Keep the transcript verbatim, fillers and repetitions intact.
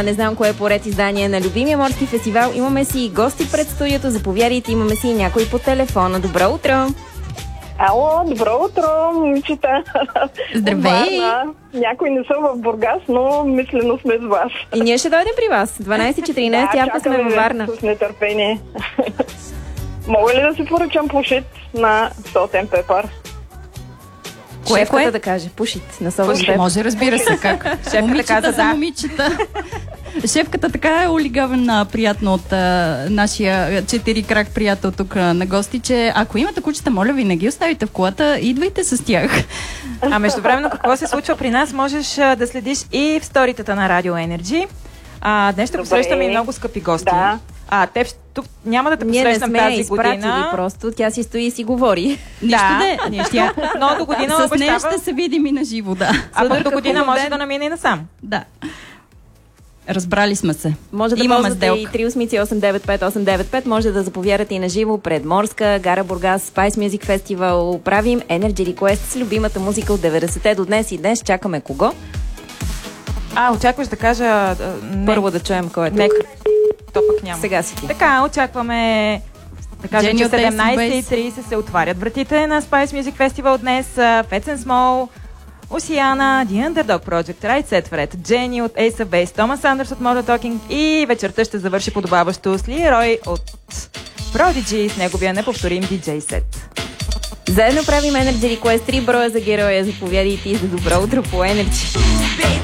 на не знам кое поред издание на любимия морски фестивал. Имаме си гости пред студиото. Заповядайте, имаме си някой по телефона. Добро утро! Ало, добро утро, момичета. Здравей! Варна. Някои не са в Бургас, но мислено сме с вас. И ние ще дойдем при вас. дванайсет четиринайсет явно сме във Варна. С нетърпение. Мога ли да си поръчам пушит на Salt and Pepper? Кое, Шефката кое? Да каже, пушит на Salt and Pepper. Може, разбира се, как. Момичета каза, за да. Момичета. Шефката така е олигавена приятно от а, нашия четири крак приятел тук а, на гости, че ако имате кучета, моля ви, не ги оставите в колата, идвайте с тях. А междувременно какво се случва при нас, можеш а, да следиш и в сторитата на Радио Енерджи. А, днес ще посрещаме и много скъпи гости. Да. А, теб тук няма да те посрещам тази година. Просто тя си стои и си говори. Нищо да, не, тя... но до година с обещава... нея ще се видим и на живо, да. А пък до година може да намине и насам. Да. Разбрали сме се. Може да имаме ползвате и три осем осем девет пет осем девет пет. Може да заповядате и на живо пред Морска, Гара Бургас, Spice Music Festival. Правим Energy Request с любимата музика от деветдесетте до днес. И днес чакаме кого? А, очакваш да кажа... Не. Първо да чуем кой е тук. Нека. То пък няма. Сега си ти. Така, очакваме... Да кажем, че седемнайсет и трийсет се отварят вратите на Spice Music Festival днес. Pets and Small, Осиана, The Underdog Project, Right Set Fred, Jenny от Ace of Base, Томас Андерс от Modern Talking и вечерта ще завърши подобаващо с Лирой от Prodigy с неговия неповторим диджей сет. Заедно правим Energy Request, три броя за героя. Заповядайте и за добро утро по Energy.